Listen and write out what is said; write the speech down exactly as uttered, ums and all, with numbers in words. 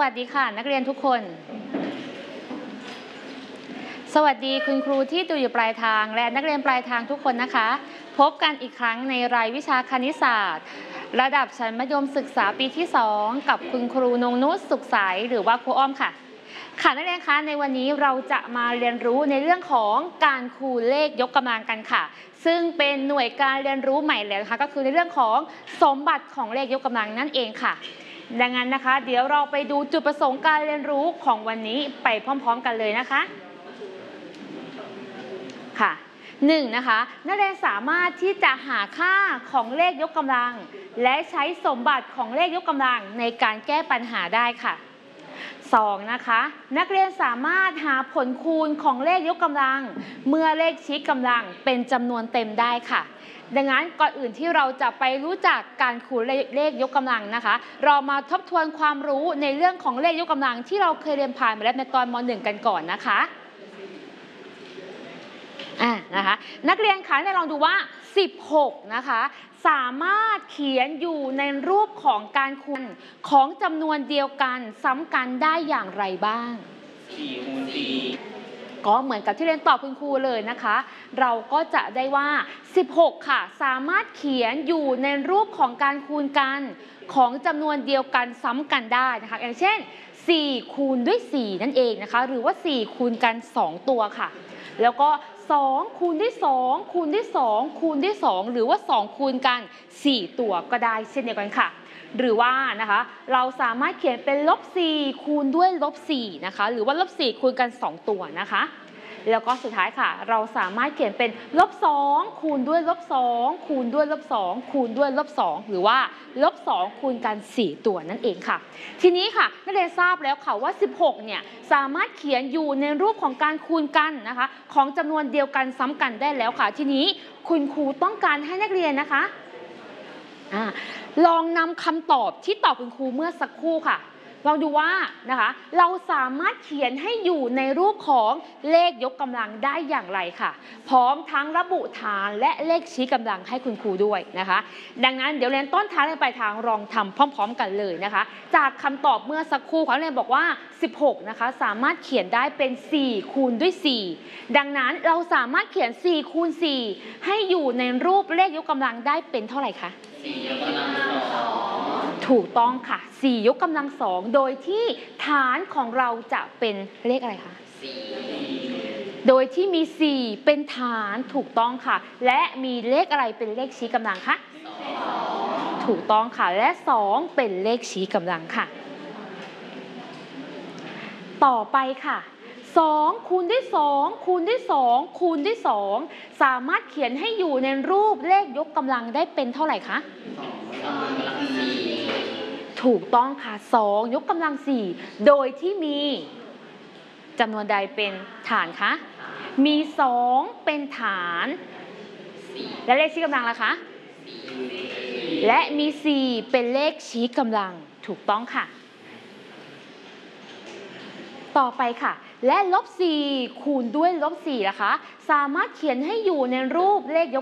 วัสดีค่ะนักเรียนทุกคนสวัสดีคุณครูที่ดูอยู่ปลายทางและนักเรียนปลายทางทุกคนนะคะพบกันอีกครั้งในรายวิชาคณิตศาสตร์ระดับชั้นมัธยมศึกษาปีที่สองกับคุณครูนงนุชสุขใสหรือว่าครูอ้อมค่ะค่ะนักเรียนคะในวันนี้เราจะมาเรียนรู้ในเรื่องของการคูณเลขยกกำลังกันค่ะซึ่งเป็นหน่วยการเรียนรู้ใหม่แล้วนะคะก็คือในเรื่องของสมบัติของเลขยกกำลังนั่นเองค่ะดังนั้นนะคะเดี๋ยวเราไปดูจุดประสงค์การเรียนรู้ของวันนี้ไปพร้อมๆกันเลยนะคะค่ะหนึ่งนะคะนักเรียนสามารถที่จะหาค่าของเลขยกกำลังและใช้สมบัติของเลขยกกำลังในการแก้ปัญหาได้ค่ะสองนะคะนักเรียนสามารถหาผลคูณของเลขยกกำลังเมื่อเลขชี้กำลังเป็นจำนวนเต็มได้ค่ะดังนั้นก่อนอื่นที่เราจะไปรู้จักการคูณเลขยกกำลังนะคะเรามาทบทวนความรู้ในเรื่องของเลขยกกำลังที่เราเคยเรียนผ่านมาแล้วในตอนม หนึ่ง กันก่อนนะคะอ่านะคะนักเรียนคะเนี่ยลองดูว่าสิบหกนะคะสามารถเขียนอยู่ในรูปของการคูณของจำนวนเดียวกันซ้ำกันได้อย่างไรบ้างสี่คูณสี่ก็เหมือนกับที่เรียนตอบคุณครูเลยนะคะเราก็จะได้ว่าสิบหกค่ะสามารถเขียนอยู่ในรูปของการคูณกันของจำนวนเดียวกันซ้ำกันได้นะคะอย่างเช่นสี่คูณด้วยสี่นั่นเองนะคะหรือว่าสี่คูณกันสองตัวค่ะแล้วก็สองคูณด้วยสองคูณด้วยสองคูณด้วยสองหรือว่าสองคูณกันสี่ตัวก็ได้เช่นเดียวกันค่ะหรือว่านะคะเราสามารถเขียนเป็นลบสี่คูณด้วยลบสี่นะคะหรือว่าลบสี่คูณกันสองตัวนะคะแล้วก็สุดท้ายค่ะเราสามารถเขียนเป็นลบสองคูณด้วยลบสองคูณด้วยลบสองคูณด้วยลบสองหรือว่าลบสองคูณกันสี่ตัวนั่นเองค่ะทีนี้ค่ะนักเรียนทราบแล้วค่ะว่าสิบหกเนี่ยสามารถเขียนอยู่ในรูปของการคูณกันนะคะของจำนวนเดียวกันซ้ำกันได้แล้วค่ะทีนี้คุณครูต้องการให้นักเรียนนะคะอ่าลองนำคำตอบที่ตอบคุณครูเมื่อสักครู่ค่ะลองดูว่านะคะเราสามารถเขียนให้อยู่ในรูปของเลขยกกำลังได้อย่างไรค่ะพร้อมทั้งระบุฐานและเลขชี้กำลังให้คุณครูด้วยนะคะดังนั้นเดี๋ยวเรียนต้นทางและปลายทางลองทำพร้อมๆกันเลยนะคะจากคำตอบเมื่อสักครู่เขาเรียนบอกว่าสิบหกนะคะสามารถเขียนได้เป็นสี่คูณด้วยสี่ดังนั้นเราสามารถเขียนสี่คูณสี่ให้อยู่ในรูปเลขยกกำลังได้เป็นเท่าไหร่คะสี่ยกกำลังสองถูกต้องค่ะสี่ยกกำลังสองโดยที่ฐานของเราจะเป็นเลขอะไรคะสี่โดยที่มีสี่เป็นฐานถูกต้องค่ะและมีเลขอะไรเป็นเลขชี้กำลังคะสองถูกต้องค่ะและสองเป็นเลขชี้กำลังค่ะต่อไปค่ะสองคูณด้วยสองคูณด้วยสองคูณด้วยสองสามารถเขียนให้อยู่ในรูปเลขยกกำลังได้เป็นเท่าไหร่คะสองกำลังสี่ถูกต้องค่ะสองยกกำลังสี่โดยที่มีจำนวนใดเป็นฐานคะมีสองเป็นฐานและเลขชี้กำลังล่ะคะและมีสี่เป็นเลขชี้กำลังถูกต้องค่ะต่อไปค่ะและลบสี่คูณด้วยลบสี่นะคะสามารถเขียนให้อยู่ในรูปเลขยก